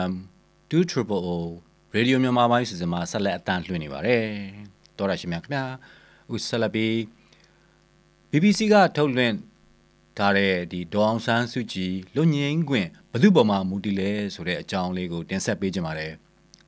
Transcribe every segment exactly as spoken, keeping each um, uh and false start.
two triple O ရေဒီယိုမြန်မာပိုင်းစီစဉ်မှာဆက်လက်အသံလွှင့်နေပါတယ်တော်ရရှိမြခင်ဗျာဥဆက်လက်ပြီး B B C ကထုတ်လွှင့်ထားတဲ့ဒီဒေါအောင်ဆန်းစုကြည်လွတ်ငြိမ်းခွင့်ဘယ်သူပေါ်မှာမူတည်လဲဆိုတဲ့အကြောင်းလေးကိုတင်ဆက်ပေးကြပါမယ်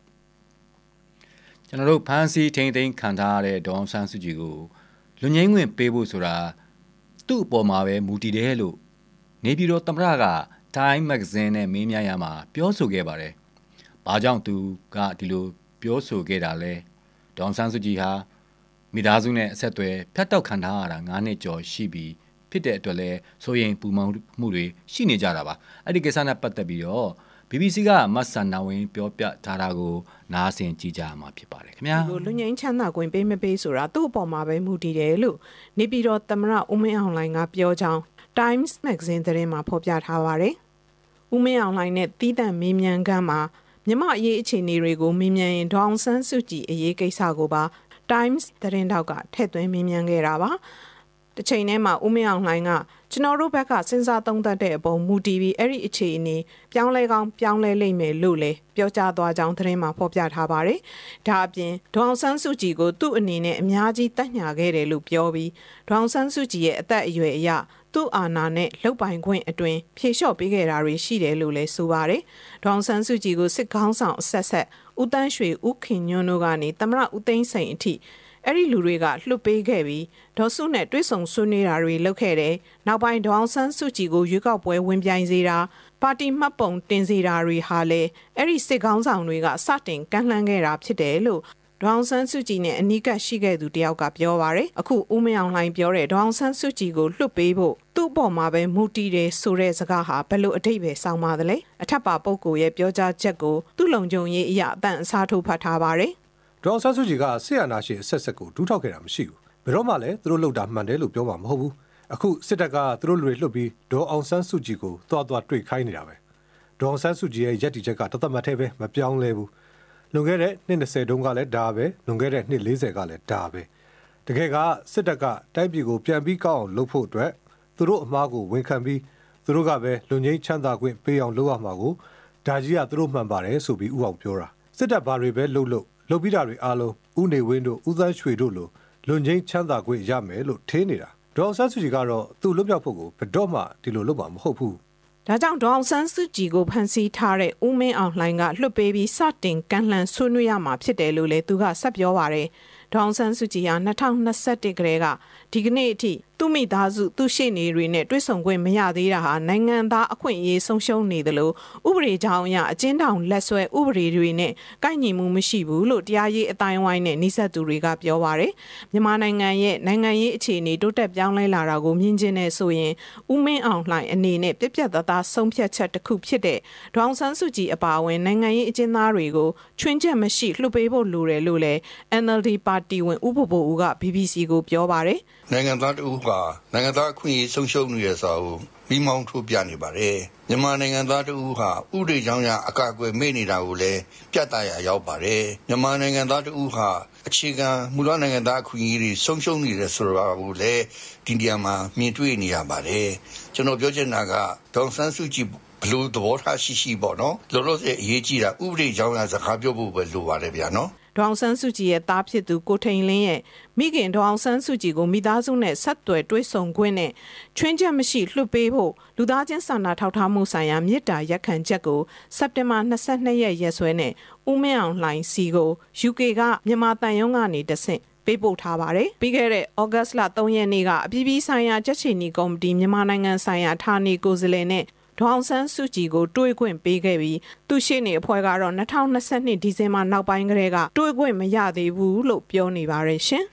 ကျွန်တော်တို့ဖန်စီထိန်သိမ်းခံထားရတဲ့ဒေါအောင်ဆန်းစုကြည်ကိုလွတ်ငြိမ်းခွင့်ပေးဖို့ဆိုတာသူ့အပေါ်မှာပဲမူတည်တယ်လို့နေပြည်တော်သမ္မတက Time Magazine နဲ့မေးမြန်းရမှာပြောဆိုခဲ့ပါတယ်။ဘာကြောင့်သူကဒီလိုပြောဆိုခဲ့တာလဲ။ဒေါအောင်ဆန်းစုကြည်ဟာမိသားစုနဲ့အဆက်အသွယ်ဖြတ်တောက်ခံထားရတာ၅နှစ်ကျော်ရှိပြီးဖြစ်တဲ့အတွက်လဲဆိုရင်ပူမောင်မှုတွေရှိနေကြတာပါ။အဲ့ဒီကိစ္စနဲ့ပတ်သက်ပြီးတော့ B B C ကမတ်ဆန်နာဝင်းပြောပြထားတာကိုနားဆင်ကြည့်ကြရမှာဖြစ်ပါတယ်ခင်ဗျာ။ဒီလိုလူငင်းချမ်းသာခွင့်ပေးမပေးဆိုတာသူ့အပေါ်မှာပဲမူတည်တယ်လို့နေပြည်တော်သမ္မတဦးမင်းအောင်လှိုင်ကပြောကြောင်း Times Magazine သတင်းမှာဖော်ပြထားပါတယ်။ဦးမင်းအောင်လှိုင်နဲ့တီးတန့်မေးမြန်းခန်းမှာမြန်မာအရေးအခြေအနေတွေကိုမေးမြန်းရင်ဒေါအောင်ဆန်းစုကြည်အရေးကိစ္စကိုပါ Times သတင်းတောက်ကထည့်သွင်းမေးမြန်းခဲ့တာပါ။တစ်ချိန်တည်းမှာဦးမင်းအောင်လှိုင်ကကျွန်တော်တို့ဘက်ကစဉ်းစားသုံးသပ်တဲ့အပေါ်မူတည်ပြီးအဲ့ဒီအခြေအနေပြောင်းလဲကောင်းပြောင်းလဲလိမ့်မယ်လို့လည်းပြောကြားသွားကြောင်းသတင်းမှာဖော်ပြထားပါတယ်။ဒါအပြင်ဒေါအောင်ဆန်းစုကြည်ကိုသူ့အနေနဲ့အများကြီးတက်ညာခဲ့တယ်လို့ပြောပြီးဒေါအောင်ဆန်းစုကြည်ရဲ့အသက်အရွယ်အရသူ့အာဏာနဲ့လှုပ်ပိုင်ခွင့်အတွင်ဖြေလျှော့ပေးခဲ့တာတွေရှိတယ်လို့လည်းဆိုပါတယ်။ဒေါအောင်ဆန်းစုကြည်ကိုစစ်ကောင်းဆောင်အဆက်ဆက်ဦးတန်းရွှေဦးခင်ညွန့်တို့ကနေသမ္မတဦးသိန်းစိန်အထိအဲ့ဒီလူတွေကလှုပ်ပေးခဲ့ပြီးဒေါ်စုနဲ့တွဲဆုံဆွေးနွေးတာတွေလုပ်ခဲ့တယ်။နောက်ပိုင်းဒေါအောင်ဆန်းစုကြည်ကိုရွေးကောက်ပွဲဝင်ပြိုင်စေတာပါတီမှတ်ပုံတင်စေတာတွေဟာလည်းအဲ့ဒီစစ်ကောင်းဆောင်တွေကစတင်ကန့်လန့်ခဲ့တာဖြစ်တယ်လို့ဒေါအောင်ဆန်းစုကြည်နဲ့အနီးကပ်ရှိခဲ့သူတယောက်ကပြောပါရယ်အခုဦးမင်းအောင်လှိုင်ပြောတဲ့ဒေါအောင်ဆန်းစုကြည်ကိုလွှတ်ပေးဖို့သူ့အပေါ်မှာပဲမူတည်တယ်ဆိုတဲ့စကားဟာဘယ်လိုအဓိပ္ပာယ်ဆောင်ပါသလဲအထက်ပါပုဂ္ဂိုလ်ရဲ့ပြောကြားချက်ကိုသူ့လုံခြုံရေးအရာအတန့်အစားထိုးဖတ်ထားပါရယ်ဒေါအောင်ဆန်းစုကြည်ကဆီယနာရှင်အဆက်ဆက်ကိုဒူးထောက်ခဲ့တာမရှိဘူးဘယ်တော့မှလည်းသူတို့လှုပ်တာမှန်တယ်လို့ပြောမှာမဟုတ်ဘူးအခုစစ်တပ်ကသူတို့လူတွေလှုပ်ပြီးဒေါအောင်ဆန်းစုကြည်ကိုတွားတွားတွေ့ခိုင်းနေတာပဲဒေါအောင်ဆန်းစုကြည်ရဲ့ရက်တီချက်ကတသက်မှတ်သေးပဲမပြောင်းလဲဘူးလွန်ခဲ့တဲ့နှစ်၂၀တုန်းကလည်းဒါပဲလွန်ခဲ့တဲ့နှစ်၄၀ကလည်းဒါပဲတကယ်ကစစ်တပ်ကတိုင်းပြည်ကိုပြန်ပြီးကောက်အောင်လုပ်ဖို့အတွက်သူတို့အမားကိုဝန်ခံပြီးသူတို့ကပဲလူငင်းချမ်းသာခွင့်ပေးအောင်လုပ်ရမှာကိုဒါကြီးကသူတို့မှန်ပါတယ်ဆိုပြီးဥအောင်ပြောတာစစ်တပ်ဘာတွေပဲလှုပ်လှုပ်လှုပ်ပြီးတာတွေအားလုံးဥနေဝင်းတို့ဦးသန်းရွှေတို့လိုလူငင်းချမ်းသာခွင့်ရမယ်လို့ထင်းနေတာဒေါအောင်ဆန်းစုကြည်ကတော့သူ့လွတ်မြောက်ဖို့ကိုဘယ်တော့မှဒီလိုလုပ်မှာမဟုတ်ဘူးဒါကြောင့်ဒေါအောင်ဆန်းစုကြည်ကိုဖမ်းဆီးထားတဲ့ဦးမင်းအောင်လှိုင်ကလွှတ်ပေးပြီးစတင်ကန့်လန့်ဆွေးနွေးရမှာဖြစ်တယ်လို့လည်းသူကဆက်ပြောပါရယ်ဒေါအောင်ဆန်းစုကြည်ဟာ၂၀၂၁ကတည်းကဒီကနေ့အထိသူ့မိသားစုသူ့ရှေ့နေတွေနဲ့တွေ့ဆုံခွင့်မရသေးတာဟာနိုင်ငံသားအခွင့်အရေးဆုံးရှုံးနေတယ်လို့ဥပဒေကြောင်းအရအကျဉ်းထောင်လက်ဆွဲဥပဒေတွေနဲ့ကိုက်ညီမှုမရှိဘူးလို့တရားရေးအတိုင်းဝိုင်းနဲ့နှိစက်သူတွေကပြောပါရယ်မြန်မာနိုင်ငံရဲ့နိုင်ငံရေးအခြေအနေတိုးတက်ပြောင်းလဲလာတာကိုမြင်ကျင်နေဆိုရင်ဦးမင်းအောင်လှိုင်အနေနဲ့ပြက်ပြက်သားသားဆုံးဖြတ်ချက်တစ်ခုဖြစ်တဲ့ဒေါအောင်ဆန်းစုကြည်အပါအဝင်နိုင်ငံရေးအကျဉ်းသားတွေကိုချွင်းချက်မရှိလှုပ်ပေးဖို့လိုတယ်လို့လည်း N L D ပါတီဝင်ဦးဘိုဘိုဦးက B B C ကိုပြောပါရယ်နိုင်ငံသားတို့ကနိုင်ငံသားအခွင့်အရေးဆုံးရှုံးနေရဆိုပြီးမောင်းထိုးပြနေပါတယ်မြန်မာနိုင်ငံသားတို့ဟာဥပဒေကြောင်းအရအကာအကွယ်မေ့နေတာကိုလည်းပြတ်သားရရောက်ပါတယ်မြန်မာနိုင်ငံသားတို့ဟာအခြေခံမူလနိုင်ငံသားအခွင့်အရေးတွေဆုံးရှုံးနေတယ်ဆိုတာကိုလည်းဒီနေရာမှာမြင်တွေ့နေရပါတယ်ကျွန်တော်ပြောချင်တာကဒေါန်ဆန်းစုကြည်ဘလို့သဘောထားရှိရှိပေါ့နော်လောလောဆယ်အရေးကြီးတာဥပဒေကြောင်းအရစကားပြောဖို့ပဲလိုပါတယ်ဗျာနော်ဒေါအောင်ဆန်းစုကြည်ရဲ့သားဖြစ်သူကိုထိန်လင်းရဲ့မိခင်ဒေါအောင်ဆန်းစုကြည်ကိုမိသားစုနဲ့ဆက်သွယ်တွေ့ဆုံခွင့်နဲ့ချွင်းချက်မရှိလွှတ်ပေးဖို့လူသားချင်းစာနာထောက်ထားမှုဆိုင်ရာမြစ်တာရက်ခံချက်ကိုစက်တင်ဘာ၂၂ရက်ရက်စွဲနဲ့ဦးမင်းအောင်လှိုင်စီကို U K ကမြန်မာတန်ယုံကနေတဆင့်ပေးပို့ထားပါတယ်ပြီးခဲ့တဲ့ဩဂတ်လ၃ရက်နေ့ကအပြည်ပြည်ဆိုင်ရာကြက်ချီနီကော်မတီမြန်မာနိုင်ငံဆိုင်ရာဌာနေကိုယ်စားလှယ်နဲ့ဒေါအောင်ဆန်းစုကြည်ကိုတွေးခွင့်ပေးခဲ့ပြီးသူရှေ့နေအဖွဲ့ကတော့၂၀၂၂ဒီဇင်ဘာနောက်ပိုင်းကတည်းကတွေးခွင့်မရသေးဘူးလို့ပြောနေပါရရှင်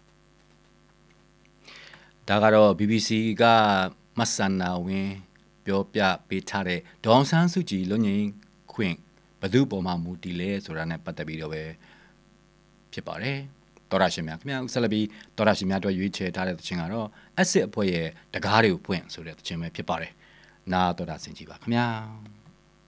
ဒါကတော့ B B C ကမဆန်နာဝင်းပြောပြပေးထားတဲ့ဒေါအောင်ဆန်းစုကြည်လွတ်ငြိမ်းခွင့်ဘယ်သူပေါ်မှာမူတည်လဲဆိုတာနဲ့ပတ်သက်ပြီးတော့ပဲဖြစ်ပါတယ်တော်ရရှင်များခင်ဗျာဦးဆက်လက်ပြီးတော်ရရှင်များအတွက်ရွေးချယ်ထားတဲ့သချင်းကတော့အက်စစ်အဖွဲ့ရဲ့တကားတွေကိုဖွင့်ဆိုတဲ့သချင်းပဲဖြစ်ပါတယ်နာတော်တာဆင်ကြည့်ပါခင်ဗျာ